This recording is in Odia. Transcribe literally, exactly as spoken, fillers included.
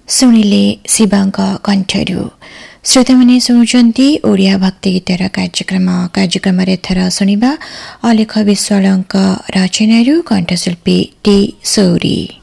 ଶୁଣିଲେ ଶିବାଙ୍କ କଣ୍ଠରୁ। ଶ୍ରୋତାମାନେ ଶୁଣୁଛନ୍ତି ଓଡ଼ିଆ ଭକ୍ତି ଗୀତର କାର୍ଯ୍ୟକ୍ରମ। କାର୍ଯ୍ୟକ୍ରମରେ ଏଥର ଶୁଣିବା ଅଲେଖ ବିଶ୍ୱାଳଙ୍କ ରଚନାରୁ କଣ୍ଠଶିଳ୍ପୀ ଟି ସୌରୀ।